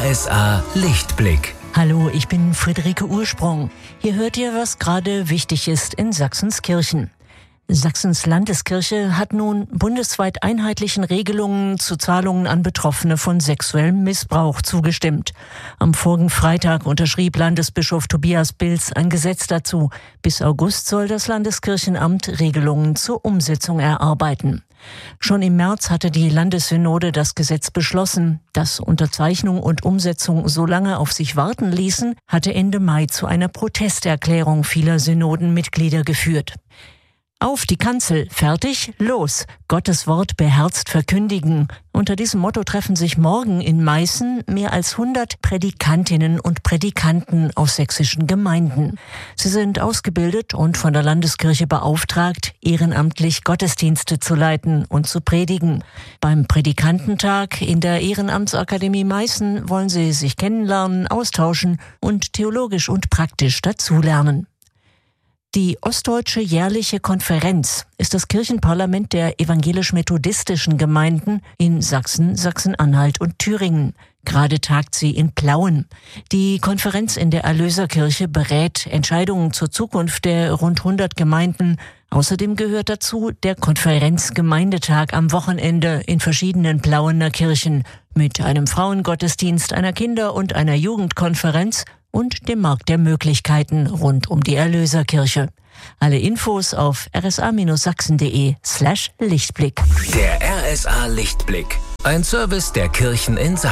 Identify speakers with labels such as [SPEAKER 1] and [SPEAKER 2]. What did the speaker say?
[SPEAKER 1] RSA Lichtblick.
[SPEAKER 2] Hallo, ich bin Friederike Ursprung. Hier hört ihr, was gerade wichtig ist in Sachsens Kirchen. Sachsens Landeskirche hat nun bundesweit einheitlichen Regelungen zu Zahlungen an Betroffene von sexuellem Missbrauch zugestimmt. Am vorigen Freitag unterschrieb Landesbischof Tobias Bilz ein Gesetz dazu. Bis August soll das Landeskirchenamt Regelungen zur Umsetzung erarbeiten. Schon im März hatte die Landessynode das Gesetz beschlossen. Dass Unterzeichnung und Umsetzung so lange auf sich warten ließen, hatte Ende Mai zu einer Protesterklärung vieler Synodenmitglieder geführt. Auf die Kanzel, fertig, los! Gottes Wort beherzt verkündigen. Unter diesem Motto treffen sich morgen in Meißen mehr als 100 Prädikantinnen und Prädikanten aus sächsischen Gemeinden. Sie sind ausgebildet und von der Landeskirche beauftragt, ehrenamtlich Gottesdienste zu leiten und zu predigen. Beim Prädikantentag in der Ehrenamtsakademie Meißen wollen sie sich kennenlernen, austauschen und theologisch und praktisch dazulernen. Die Ostdeutsche Jährliche Konferenz ist das Kirchenparlament der evangelisch-methodistischen Gemeinden in Sachsen, Sachsen-Anhalt und Thüringen. Gerade tagt sie in Plauen. Die Konferenz in der Erlöserkirche berät Entscheidungen zur Zukunft der rund 100 Gemeinden. Außerdem gehört dazu der Konferenzgemeindetag am Wochenende in verschiedenen Plauener Kirchen mit einem Frauengottesdienst, einer Kinder- und einer Jugendkonferenz und dem Markt der Möglichkeiten rund um die Erlöserkirche. Alle Infos auf rsa-sachsen.de/Lichtblick.
[SPEAKER 1] Der RSA Lichtblick. Ein Service der Kirchen in Sachsen.